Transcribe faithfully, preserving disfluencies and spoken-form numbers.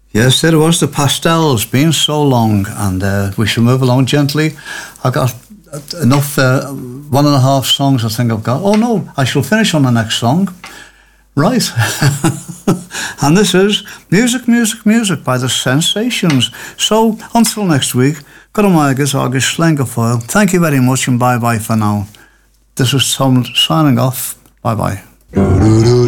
Yes, there was the pastels, been so long, and uh, we shall move along gently. I got enough, uh, one and a half songs I think I've got. Oh no, I shall finish on the next song. Right. And this is Music, Music, Music by The Sensations. So, until next week, good August, August Schlengerfoil. Thank you very much and bye-bye for now. This is Tom signing off. Bye-bye.